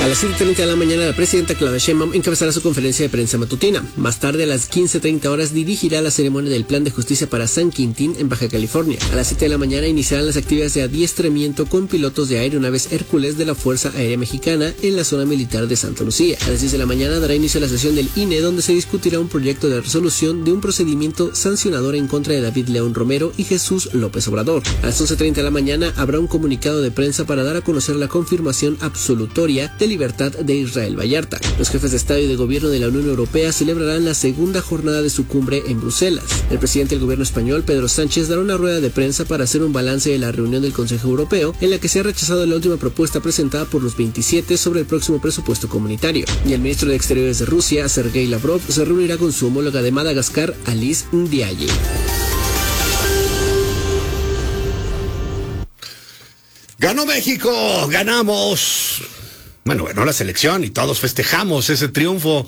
A las 7:30 de la mañana, la presidenta Claudia Sheinbaum encabezará su conferencia de prensa matutina. Más tarde, a las 15:30 horas, dirigirá la ceremonia del Plan de Justicia para San Quintín en Baja California. A las 7 de la mañana iniciarán las actividades de adiestramiento con pilotos de aeronaves Hércules de la Fuerza Aérea Mexicana en la zona militar de Santa Lucía. A las 10 de la mañana dará inicio a la sesión del INE, donde se discutirá un proyecto de resolución de un procedimiento sancionador en contra de David León Romero y Jesús López Obrador. A las 11:30 de la mañana habrá un comunicado de prensa para dar a conocer la confirmación absolutoria de libertad de Israel Vallarta. Los jefes de Estado y de Gobierno de la Unión Europea celebrarán la segunda jornada de su cumbre en Bruselas. El presidente del gobierno español, Pedro Sánchez, dará una rueda de prensa para hacer un balance de la reunión del Consejo Europeo, en la que se ha rechazado la última propuesta presentada por los 27 sobre el próximo presupuesto comunitario. Y el ministro de Exteriores de Rusia, Sergei Lavrov, se reunirá con su homóloga de Madagascar, Alice Ndiaye. ¡Ganó México! ¡Ganamos! Bueno, ganó la selección y todos festejamos ese triunfo.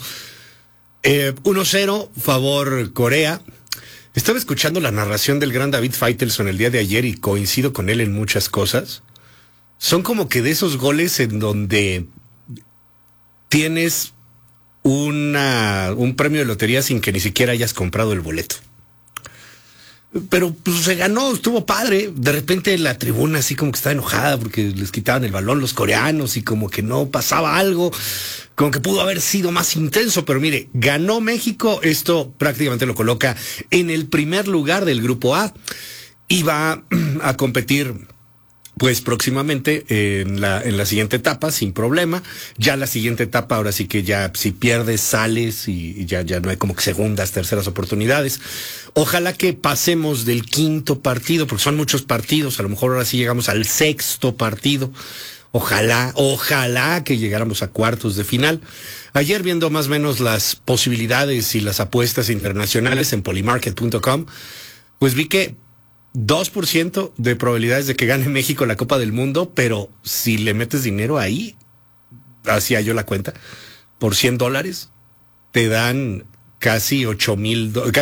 1-0, favor Corea. Estaba escuchando la narración del gran David Faitelson el día de ayer y coincido con él en muchas cosas. Son como que de esos goles en donde tienes un premio de lotería sin que ni siquiera hayas comprado el boleto. Pero pues se ganó, estuvo padre. De repente la tribuna así como que estaba enojada porque les quitaban el balón los coreanos y como que no pasaba algo, como que pudo haber sido más intenso. Pero mire, ganó México, esto prácticamente lo coloca en el primer lugar del grupo A y va a competir pues próximamente en la siguiente etapa sin problema. Ya la siguiente etapa, ahora sí que ya si pierdes sales y ya no hay como que segundas, terceras oportunidades. Ojalá que pasemos del quinto partido, porque son muchos partidos, a lo mejor ahora sí llegamos al sexto partido. Ojalá que llegáramos a cuartos de final. Ayer viendo más o menos las posibilidades y las apuestas internacionales en polymarket.com, pues vi que 2% de probabilidades de que gane México la Copa del Mundo, pero si le metes dinero ahí, hacía yo la cuenta, por $100 te dan casi $6,000,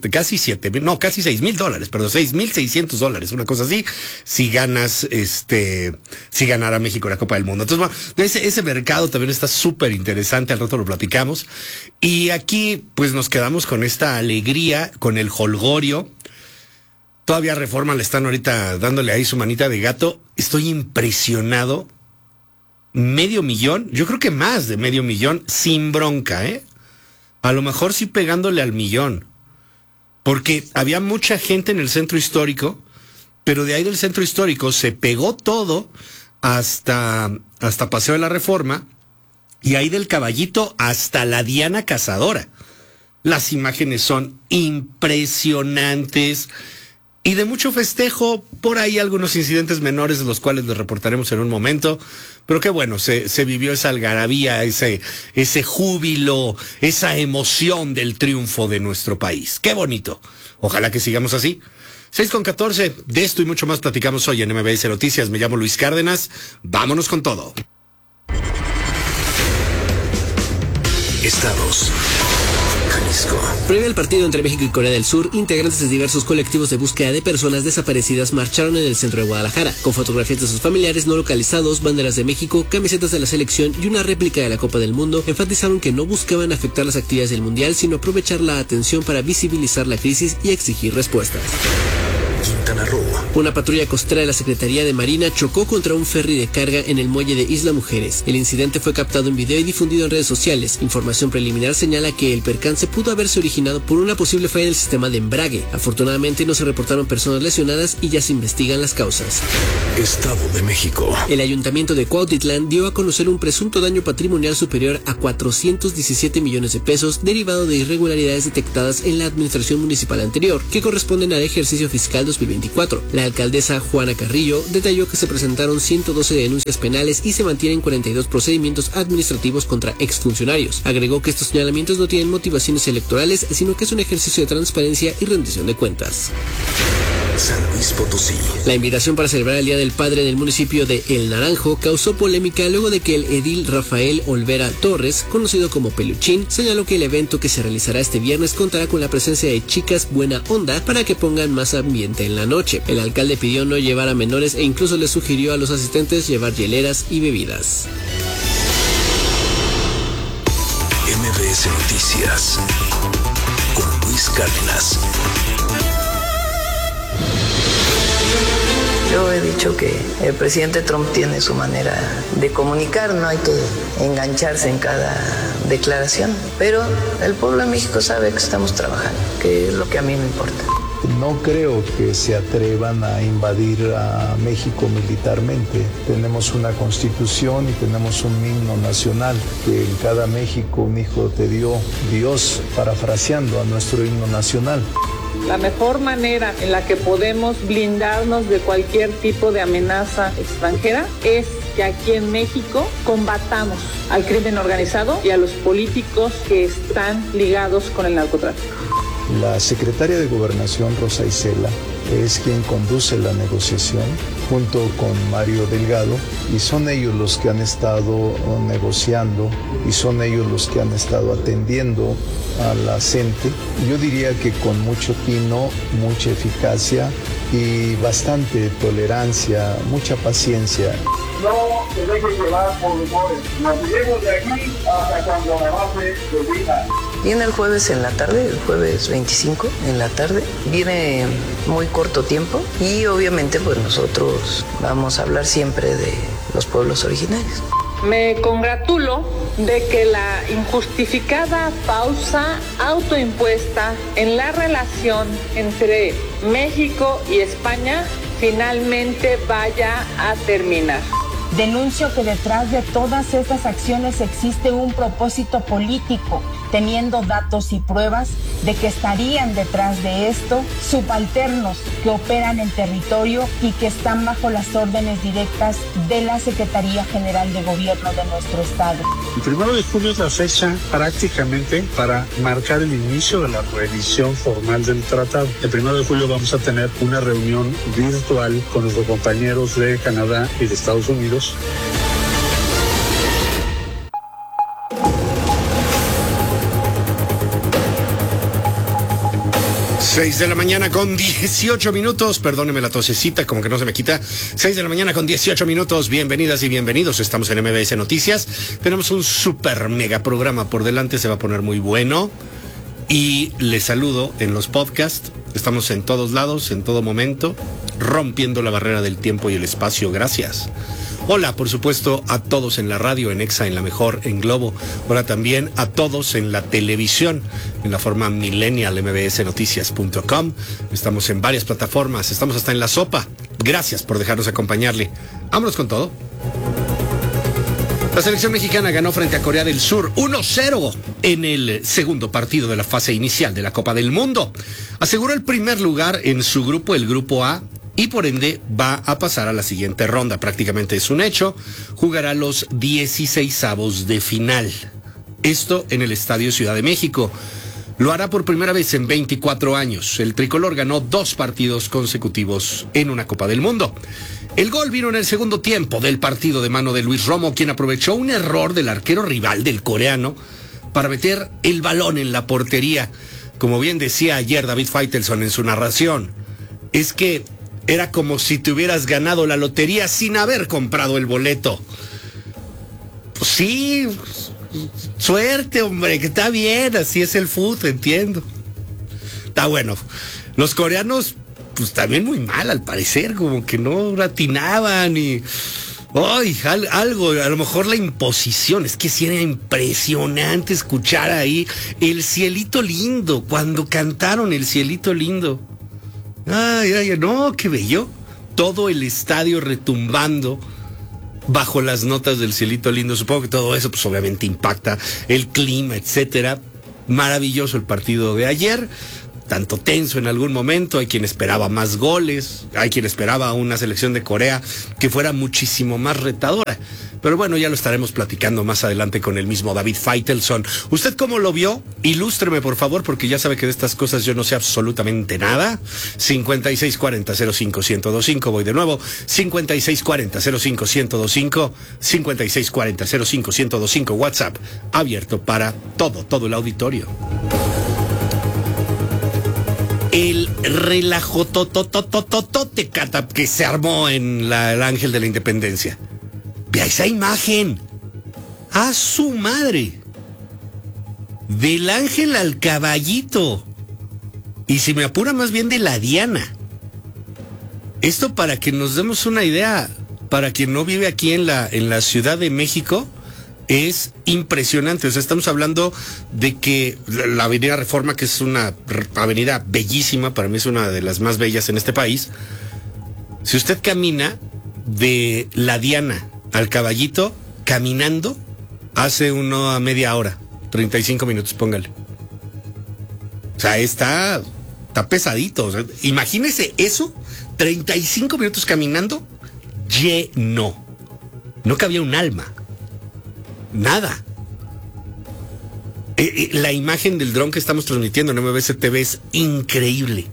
perdón, $6,600, una cosa así, si ganas, si ganara México la Copa del Mundo. Entonces, bueno, ese mercado también está súper interesante, al rato lo platicamos. Y aquí, pues nos quedamos con esta alegría, con el jolgorio. Todavía Reforma le están ahorita dándole ahí su manita de gato. Estoy impresionado. 500,000, yo creo que más de 500,000, sin bronca, ¿eh? A lo mejor sí pegándole al 1,000,000. Porque había mucha gente en el centro histórico, pero de ahí del centro histórico se pegó todo hasta Paseo de la Reforma, y ahí del Caballito hasta la Diana Cazadora. Las imágenes son impresionantes. Y de mucho festejo, por ahí algunos incidentes menores de los cuales les reportaremos en un momento, pero qué bueno, se vivió esa algarabía, ese júbilo, esa emoción del triunfo de nuestro país. Qué bonito. Ojalá que sigamos así. 6:14, de esto y mucho más platicamos hoy en MBS Noticias. Me llamo Luis Cárdenas. Vámonos con todo. Estados. Jalisco. Previo al partido entre México y Corea del Sur, integrantes de diversos colectivos de búsqueda de personas desaparecidas marcharon en el centro de Guadalajara, con fotografías de sus familiares no localizados, banderas de México, camisetas de la selección y una réplica de la Copa del Mundo. Enfatizaron que no buscaban afectar las actividades del Mundial, sino aprovechar la atención para visibilizar la crisis y exigir respuestas. Quintana Roo. Una patrulla costera de la Secretaría de Marina chocó contra un ferry de carga en el muelle de Isla Mujeres. El incidente fue captado en video y difundido en redes sociales. Información preliminar señala que el percance pudo haberse originado por una posible falla en el sistema de embrague. Afortunadamente no se reportaron personas lesionadas y ya se investigan las causas. Estado de México. El Ayuntamiento de Cuautitlán dio a conocer un presunto daño patrimonial superior a 417 millones de pesos derivado de irregularidades detectadas en la administración municipal anterior, que corresponden al ejercicio fiscal 2024. La alcaldesa Juana Carrillo detalló que se presentaron 112 denuncias penales y se mantienen 42 procedimientos administrativos contra exfuncionarios. Agregó que estos señalamientos no tienen motivaciones electorales, sino que es un ejercicio de transparencia y rendición de cuentas. San Luis Potosí. La invitación para celebrar el Día del Padre en el municipio de El Naranjo causó polémica luego de que el edil Rafael Olvera Torres, conocido como Peluchín, señaló que el evento que se realizará este viernes contará con la presencia de chicas buena onda para que pongan más ambiente en la noche. El alcalde pidió no llevar a menores e incluso les sugirió a los asistentes llevar hieleras y bebidas. MBS Noticias con Luis Cárdenas. Yo he dicho que el presidente Trump tiene su manera de comunicar, no hay que engancharse en cada declaración, pero el pueblo de México sabe que estamos trabajando, que es lo que a mí me importa. No creo que se atrevan a invadir a México militarmente. Tenemos una constitución y tenemos un himno nacional, que en cada México un hijo te dio Dios, parafraseando a nuestro himno nacional. La mejor manera en la que podemos blindarnos de cualquier tipo de amenaza extranjera es que aquí en México combatamos al crimen organizado y a los políticos que están ligados con el narcotráfico. La secretaria de Gobernación, Rosa Isela, es quien conduce la negociación junto con Mario Delgado, y son ellos los que han estado negociando y son ellos los que han estado atendiendo a la gente. Yo diría que con mucho tino, mucha eficacia y bastante tolerancia, mucha paciencia. No se deje llevar por rumores. Nos iremos de aquí hasta cuando la base termina. Viene el jueves en la tarde, el jueves 25 en la tarde. Viene muy corto tiempo y obviamente pues nosotros vamos a hablar siempre de los pueblos originarios. Me congratulo de que la injustificada pausa autoimpuesta en la relación entre México y España finalmente vaya a terminar. Denuncio que detrás de todas estas acciones existe un propósito político, teniendo datos y pruebas de que estarían detrás de esto subalternos que operan en territorio y que están bajo las órdenes directas de la Secretaría General de Gobierno de nuestro estado. El 1 de julio es la fecha prácticamente para marcar el inicio de la revisión formal del tratado. El 1 de julio vamos a tener una reunión virtual con nuestros compañeros de Canadá y de Estados Unidos. Seis de la mañana con 18 minutos, perdóneme la tosecita, como que no se me quita. 6 de la mañana con 18 minutos, bienvenidas y bienvenidos, estamos en MBS Noticias. Tenemos un super mega programa por delante, se va a poner muy bueno. Y les saludo en los podcasts, estamos en todos lados, en todo momento, rompiendo la barrera del tiempo y el espacio, gracias. Hola, por supuesto, a todos en la radio, en Exa, en La Mejor, en Globo. Hola también a todos en la televisión, en la forma millennial, mbsnoticias.com. Estamos en varias plataformas, estamos hasta en La Sopa. Gracias por dejarnos acompañarle. Vámonos con todo. La selección mexicana ganó frente a Corea del Sur 1-0 en el segundo partido de la fase inicial de la Copa del Mundo. Aseguró el primer lugar en su grupo, el Grupo A, y por ende va a pasar a la siguiente ronda. Prácticamente es un hecho. Jugará los 16avos de final. Esto en el Estadio Ciudad de México. Lo hará por primera vez en 24 años. El tricolor ganó 2 partidos consecutivos en una Copa del Mundo. El gol vino en el segundo tiempo del partido de mano de Luis Romo, quien aprovechó un error del arquero rival del coreano para meter el balón en la portería. Como bien decía ayer David Faitelson en su narración, es que era como si te hubieras ganado la lotería sin haber comprado el boleto. Pues sí, suerte, hombre, que está bien, así es el fútbol, entiendo. Está bueno. Los coreanos, pues también muy mal al parecer, como que no atinaban y... ¡Ay! Algo, a lo mejor la imposición, es que sí era impresionante escuchar ahí el Cielito Lindo, cuando cantaron el Cielito Lindo. Ay, no, qué bello. Todo el estadio retumbando bajo las notas del Cielito Lindo. Supongo que todo eso, pues obviamente impacta el clima, etcétera. Maravilloso el partido de ayer. Tanto tenso en algún momento, hay quien esperaba más goles, hay quien esperaba una selección de Corea que fuera muchísimo más retadora. Pero bueno, ya lo estaremos platicando más adelante con el mismo David Faitelson. ¿Usted cómo lo vio? Ilústreme, por favor, porque ya sabe que de estas cosas yo no sé absolutamente nada. 5640-05-1025, voy de nuevo. 5640-05-1025, 5640-05-1025, WhatsApp abierto para todo el auditorio. El relajo tototototote que se armó en el Ángel de la Independencia. Vea esa imagen. ¡A su madre! Del Ángel al Caballito. Y si me apura, más bien de la Diana. Esto para que nos demos una idea, para quien no vive aquí en la Ciudad de México, es impresionante. O sea, estamos hablando de que la Avenida Reforma, que es una avenida bellísima, para mí es una de las más bellas en este país. Si usted camina de la Diana al Caballito, caminando, hace una media hora, 35 minutos, póngale. O sea, está pesadito. O sea, imagínese eso, 35 minutos caminando, lleno. No cabía un alma. Nada. La imagen del dron que estamos transmitiendo en MBS TV es increíble.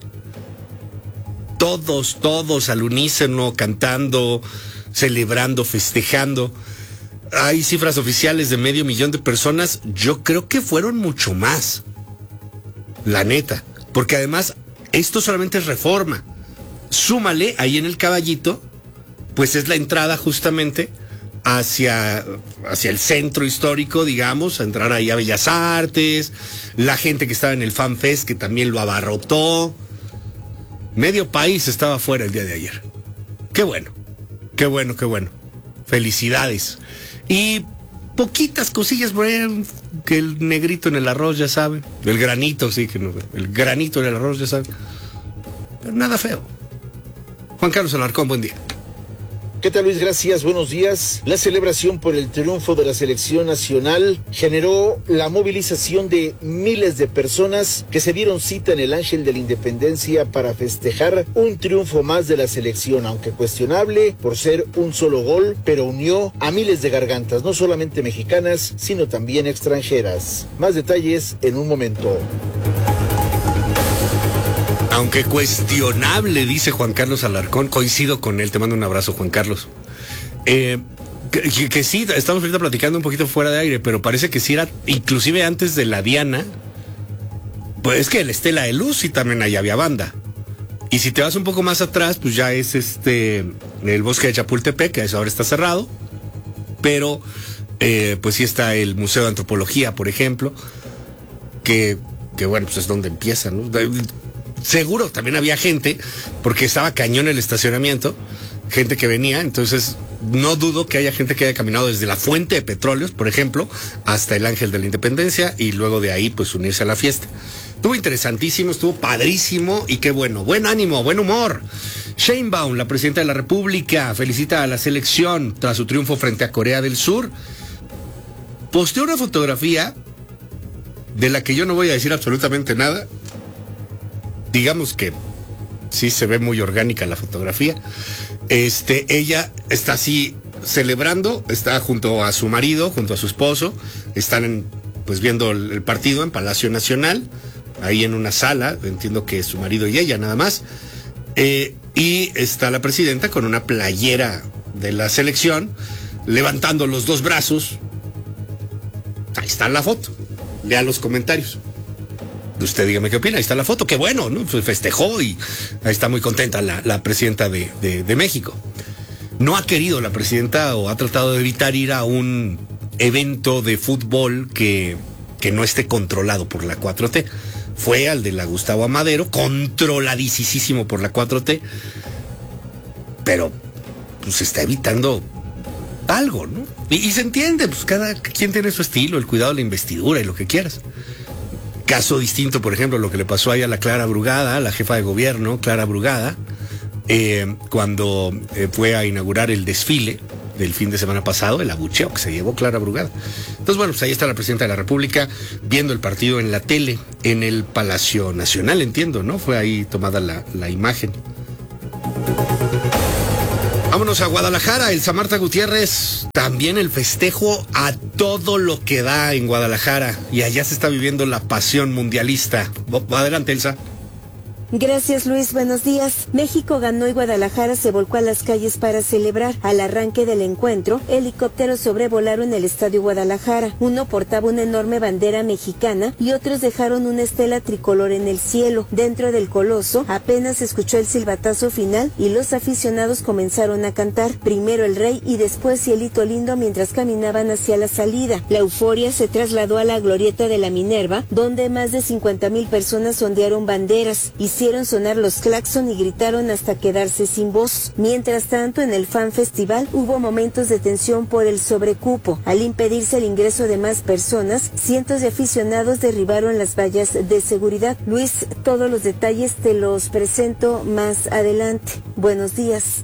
Todos al unísono, cantando, celebrando, festejando. Hay cifras oficiales de 500,000 de personas. Yo creo que fueron mucho más. La neta. Porque además, esto solamente es Reforma. Súmale, ahí en el Caballito, pues es la entrada justamente hacia el centro histórico, digamos, a entrar ahí a Bellas Artes, la gente que estaba en el Fan Fest, que también lo abarrotó. Medio país estaba fuera el día de ayer. Qué bueno. Felicidades. Y poquitas cosillas, bueno, que el negrito en el arroz, ya saben. El granito, sí, que no, el granito en el arroz, ya saben. Pero nada feo. Juan Carlos Alarcón, buen día. ¿Qué tal, Luis? Gracias, buenos días. La celebración por el triunfo de la selección nacional generó la movilización de miles de personas que se dieron cita en el Ángel de la Independencia para festejar un triunfo más de la selección, aunque cuestionable por ser un solo gol, pero unió a miles de gargantas, no solamente mexicanas, sino también extranjeras. Más detalles en un momento. Aunque cuestionable, dice Juan Carlos Alarcón, coincido con él, te mando un abrazo, Juan Carlos. Que sí, estamos ahorita platicando un poquito fuera de aire, pero parece que sí era, inclusive antes de la Diana, pues es que el Estela de Luz sí también ahí había banda. Y si te vas un poco más atrás, pues ya es el Bosque de Chapultepec, que ahora está cerrado, pero pues sí está el Museo de Antropología, por ejemplo, que bueno, pues es donde empieza, ¿no? Seguro también había gente, porque estaba cañón el estacionamiento, gente que venía, entonces no dudo que haya gente que haya caminado desde la Fuente de Petróleos, por ejemplo, hasta el Ángel de la Independencia y luego de ahí pues unirse a la fiesta. Estuvo interesantísimo, estuvo padrísimo y qué bueno, buen ánimo, buen humor. Sheinbaum, la presidenta de la República, felicita a la selección tras su triunfo frente a Corea del Sur. Posteó una fotografía de la que yo no voy a decir absolutamente nada. Digamos que sí se ve muy orgánica la fotografía. Ella está así celebrando, está junto a su marido, junto a su esposo, están pues viendo el partido en Palacio Nacional, ahí en una sala, entiendo que es su marido y ella nada más, y está la presidenta con una playera de la selección, levantando los dos brazos. Ahí está la foto, lea los comentarios. Usted dígame qué opina, ahí está la foto, qué bueno, ¿no? Pues festejó y ahí está muy contenta la presidenta de México. No ha querido la presidenta o ha tratado de evitar ir a un evento de fútbol que no esté controlado por la 4T. Fue al de la Gustavo Amadero, controladísimo por la 4T, pero pues está evitando algo, ¿no? Y se entiende, pues cada quien tiene su estilo, el cuidado de la investidura y lo que quieras. Caso distinto, por ejemplo, lo que le pasó ahí a la Clara Brugada, la jefa de gobierno, Clara Brugada, cuando fue a inaugurar el desfile del fin de semana pasado, el abucheo que se llevó Clara Brugada. Entonces, bueno, pues ahí está la presidenta de la República viendo el partido en la tele, en el Palacio Nacional, entiendo, ¿no? Fue ahí tomada la imagen. Vámonos a Guadalajara, Elsa Marta Gutiérrez, también el festejo a todo lo que da en Guadalajara y allá se está viviendo la pasión mundialista. Adelante, Elsa. Gracias, Luis. Buenos días. México ganó y Guadalajara se volcó a las calles para celebrar. Al arranque del encuentro, helicópteros sobrevolaron el Estadio Guadalajara. Uno portaba una enorme bandera mexicana y otros dejaron una estela tricolor en el cielo. Dentro del Coloso, apenas se escuchó el silbatazo final y los aficionados comenzaron a cantar. Primero el Rey y después Cielito Lindo mientras caminaban hacia la salida. La euforia se trasladó a la glorieta de la Minerva, donde más de 50,000 personas ondearon banderas. Hicieron sonar los claxon y gritaron hasta quedarse sin voz. Mientras tanto, en el Fan Festival hubo momentos de tensión por el sobrecupo. Al impedirse el ingreso de más personas, cientos de aficionados derribaron las vallas de seguridad. Luis, todos los detalles te los presento más adelante. Buenos días.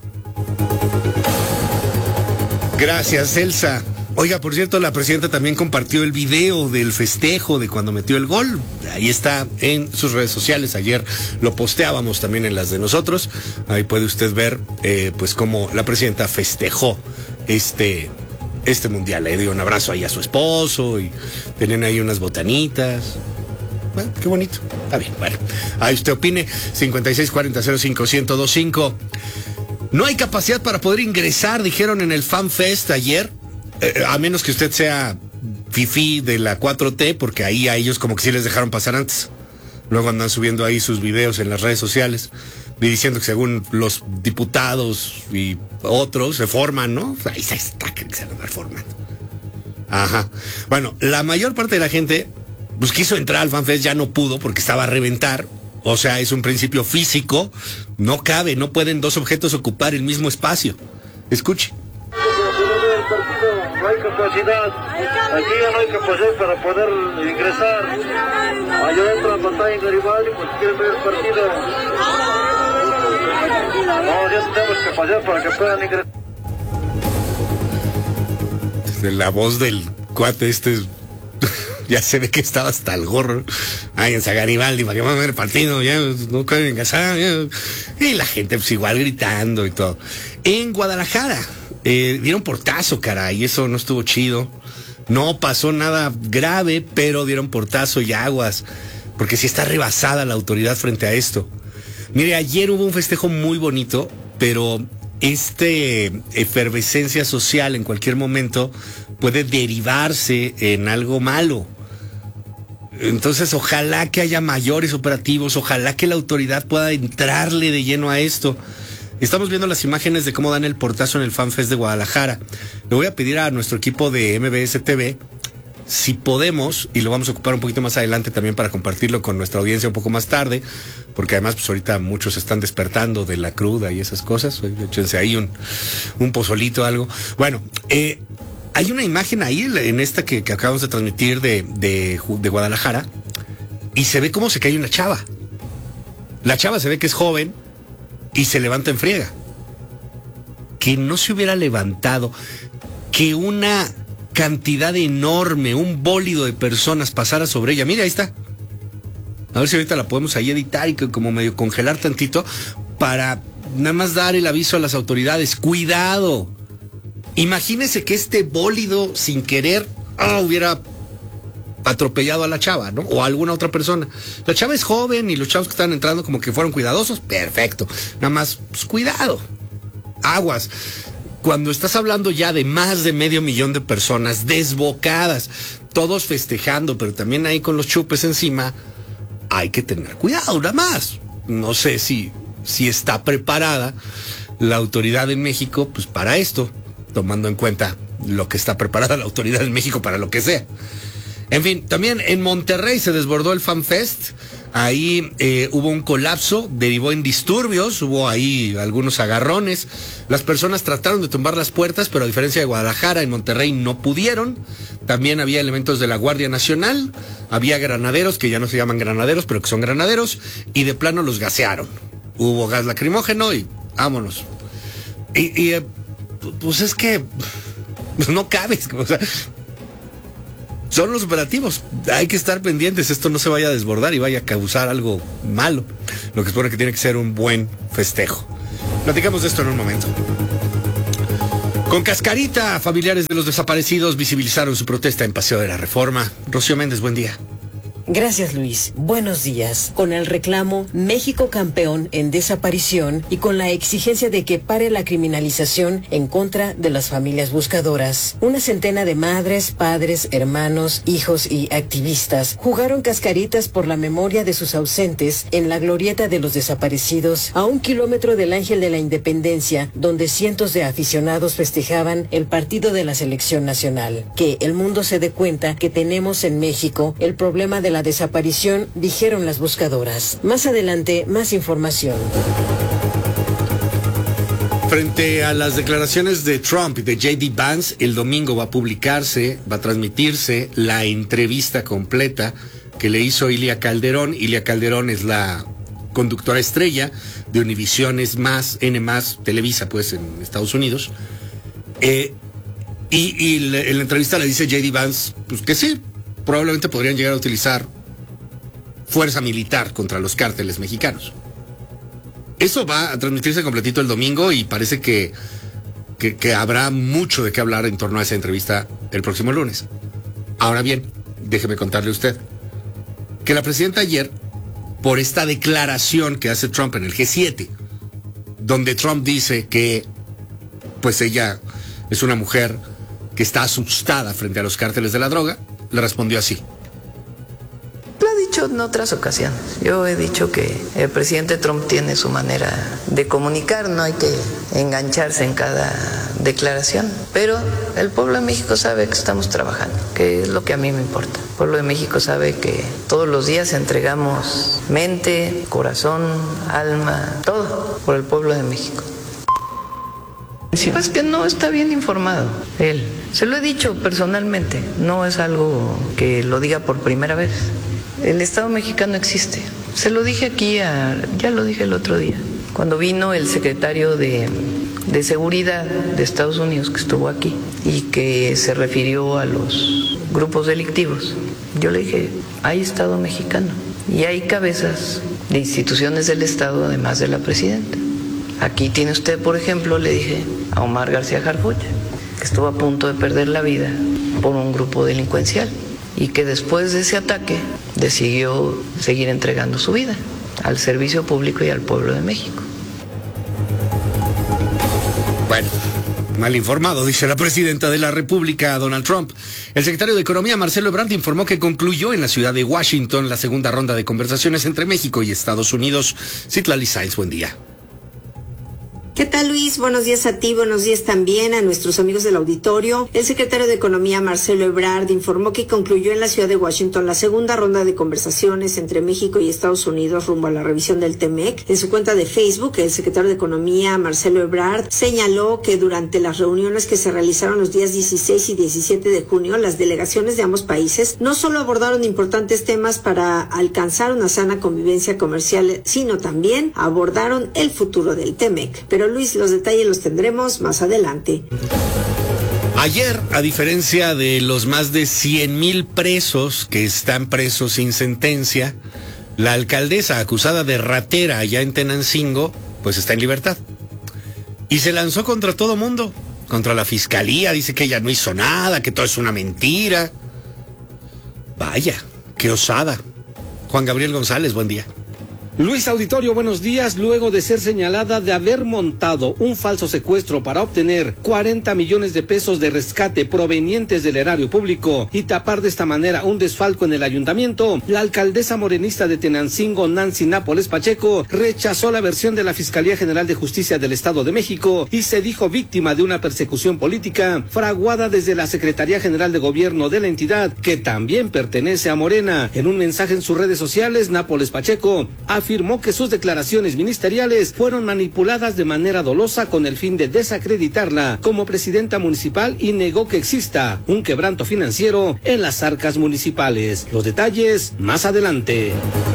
Gracias, Elsa. Oiga, por cierto, la presidenta también compartió el video del festejo de cuando metió el gol. Ahí está en sus redes sociales. Ayer lo posteábamos también en las de nosotros. Ahí puede usted ver, pues, cómo la presidenta festejó este mundial. Le dio un abrazo ahí a su esposo y tenían ahí unas botanitas. Bueno, qué bonito. Está bien, bueno. Ahí usted opine. 5640-05-1025. No hay capacidad para poder ingresar, dijeron en el Fan Fest ayer. A menos que usted sea fifí de la 4T, porque ahí a ellos como que sí les dejaron pasar antes. Luego andan subiendo ahí sus videos en las redes sociales y diciendo que según los diputados y otros se forman, ¿no? Ahí está, que se van formando. Ajá. Bueno, la mayor parte de la gente pues quiso entrar al FanFest, ya no pudo porque estaba a reventar. O sea, es un principio físico. No cabe, no pueden dos objetos ocupar el mismo espacio. Escuche. No hay capacidad, aquí ya no hay capacidad para poder ingresar. Allá dentro de la pantalla en Garibaldi, pues quieren ver el partido. No, ya tenemos capacidad para que puedan ingresar. La voz del cuate ya se ve que estaba hasta el gorro. Váyanse a Garibaldi para que van a ver el partido, ya no pueden ingresar. Y la gente pues igual gritando y todo. En Guadalajara dieron portazo, caray, eso no estuvo chido. No pasó nada grave, pero dieron portazo y aguas, porque sí está rebasada la autoridad frente a esto. Mire, ayer hubo un festejo muy bonito, pero efervescencia social en cualquier momento puede derivarse en algo malo. Entonces, ojalá que haya mayores operativos, ojalá que la autoridad pueda entrarle de lleno a esto. Estamos viendo las imágenes de cómo dan el portazo en el FanFest de Guadalajara. Le voy a pedir a nuestro equipo de MBS TV, si podemos, y lo vamos a ocupar un poquito más adelante también para compartirlo con nuestra audiencia un poco más tarde, porque además pues ahorita muchos están despertando de la cruda y esas cosas. Échense ahí un pozolito, algo. Bueno, hay una imagen ahí en esta que acabamos de transmitir de Guadalajara, y se ve cómo se cae una chava. La chava se ve que es joven y se levanta en friega. Que no se hubiera levantado, que una cantidad enorme, un bólido de personas pasara sobre ella. Mira, ahí está. A ver si ahorita la podemos ahí editar y como medio congelar tantito para nada más dar el aviso a las autoridades. ¡Cuidado! Imagínese que este bólido sin querer hubiera atropellado a la chava, ¿no? O a alguna otra persona. La chava es joven y los chavos que están entrando como que fueron cuidadosos. Perfecto. Nada más, pues, cuidado. Aguas. Cuando estás hablando ya de más de 500,000 de personas desbocadas, todos festejando, pero también ahí con los chupes encima, hay que tener cuidado, nada más. No sé si está preparada la autoridad en México, pues, para esto, tomando en cuenta lo que está preparada la autoridad en México para lo que sea. En fin, también en Monterrey se desbordó el FanFest. Ahí hubo un colapso, derivó en disturbios, hubo ahí algunos agarrones. Las personas trataron de tumbar las puertas, pero a diferencia de Guadalajara, en Monterrey no pudieron. También había elementos de la Guardia Nacional, había granaderos, que ya no se llaman granaderos, pero que son granaderos, y de plano los gasearon. Hubo gas lacrimógeno y vámonos. Pues es que no cabe, o sea, son los operativos, hay que estar pendientes, esto no se vaya a desbordar y vaya a causar algo malo, lo que supone que tiene que ser un buen festejo. Platicamos de esto en un momento. Con cascarita, familiares de los desaparecidos visibilizaron su protesta en Paseo de la Reforma. Rocío Méndez, buen día. Gracias, Luis. Buenos días. Con el reclamo México campeón en desaparición y con la exigencia de que pare la criminalización en contra de las familias buscadoras, una centena de madres, padres, hermanos, hijos y activistas jugaron cascaritas por la memoria de sus ausentes en la glorieta de los desaparecidos a 1 kilómetro del Ángel de la Independencia, donde cientos de aficionados festejaban el partido de la selección nacional. Que el mundo se dé cuenta que tenemos en México el problema de la desaparición, dijeron las buscadoras. Más adelante, más información. Frente a las declaraciones de Trump y de J.D. Vance, el domingo va a transmitirse la entrevista completa que le hizo Ilia Calderón. Ilia Calderón es la conductora estrella de Univisión, N+, Televisa, pues, en Estados Unidos. Y en la entrevista le dice J.D. Vance, pues que sí, probablemente podrían llegar a utilizar fuerza militar contra los cárteles mexicanos. Eso va a transmitirse completito el domingo y parece que habrá mucho de qué hablar en torno a esa entrevista el próximo lunes. Ahora bien, déjeme contarle a usted que la presidenta ayer, por esta declaración que hace Trump en el G7, donde Trump dice que pues ella es una mujer que está asustada frente a los cárteles de la droga, le respondió así. Lo he dicho en otras ocasiones. Yo he dicho que el presidente Trump tiene su manera de comunicar, no hay que engancharse en cada declaración. Pero el pueblo de México sabe que estamos trabajando, que es lo que a mí me importa. El pueblo de México sabe que todos los días entregamos mente, corazón, alma, todo por el pueblo de México. Es que no está bien informado él. Se lo he dicho personalmente, no es algo que lo diga por primera vez. El Estado mexicano existe. Se lo dije aquí, ya lo dije el otro día, cuando vino el secretario de Seguridad de Estados Unidos, que estuvo aquí y que se refirió a los grupos delictivos. Yo le dije, hay Estado mexicano y hay cabezas de instituciones del Estado además de la presidenta. Aquí tiene usted, por ejemplo, le dije a Omar García Harfuch, que estuvo a punto de perder la vida por un grupo delincuencial y que después de ese ataque decidió seguir entregando su vida al servicio público y al pueblo de México. Bueno, mal informado, dice la presidenta de la República, Donald Trump. El secretario de Economía, Marcelo Ebrard, informó que concluyó en la ciudad de Washington la segunda ronda de conversaciones entre México y Estados Unidos. Citlali Sáenz, buen día. ¿Qué tal, Luis? Buenos días a ti, buenos días también a nuestros amigos del auditorio. El secretario de Economía, Marcelo Ebrard, informó que concluyó en la ciudad de Washington la segunda ronda de conversaciones entre México y Estados Unidos rumbo a la revisión del TEMEC. En su cuenta de Facebook, el secretario de Economía, Marcelo Ebrard, señaló que durante las reuniones que se realizaron los días 16 y 17 de junio, las delegaciones de ambos países no solo abordaron importantes temas para alcanzar una sana convivencia comercial, sino también abordaron el futuro del TEMEC. Pero Luis, los detalles los tendremos más adelante. Ayer, a diferencia de los más de 100,000 presos que están presos sin sentencia, la alcaldesa acusada de ratera allá en Tenancingo, pues está en libertad. Y se lanzó contra todo mundo, contra la fiscalía, dice que ella no hizo nada, que todo es una mentira. Vaya, qué osada. Juan Gabriel González, buen día. Luis Auditorio, buenos días. Luego de ser señalada de haber montado un falso secuestro para obtener 40 millones de pesos de rescate provenientes del erario público y tapar de esta manera un desfalco en el ayuntamiento, la alcaldesa morenista de Tenancingo, Nancy Nápoles Pacheco, rechazó la versión de la Fiscalía General de Justicia del Estado de México y se dijo víctima de una persecución política fraguada desde la Secretaría General de Gobierno de la entidad, que también pertenece a Morena. En un mensaje en sus redes sociales, Nápoles Pacheco afirmó que sus declaraciones ministeriales fueron manipuladas de manera dolosa con el fin de desacreditarla como presidenta municipal y negó que exista un quebranto financiero en las arcas municipales. Los detalles más adelante.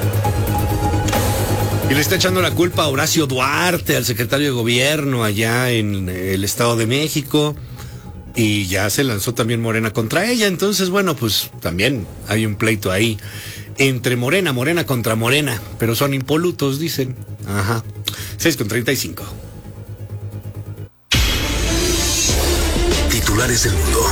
Y le está echando la culpa a Horacio Duarte, al secretario de Gobierno allá en el Estado de México, y ya se lanzó también Morena contra ella. Entonces, bueno, pues también hay un pleito ahí entre Morena contra Morena, pero son impolutos, dicen. Ajá. 6:35. Titulares del mundo.